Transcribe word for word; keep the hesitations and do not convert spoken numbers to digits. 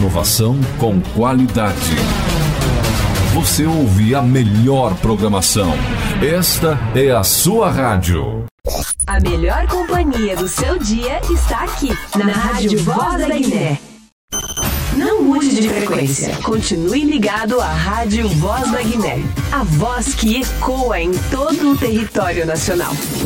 Inovação com qualidade. Você ouve a melhor programação. Esta é a sua rádio. A melhor companhia do seu dia está aqui, na Rádio Voz da Guiné. Não mude de frequência. Continue ligado à Rádio Voz da Guiné. A voz que ecoa em todo o território nacional.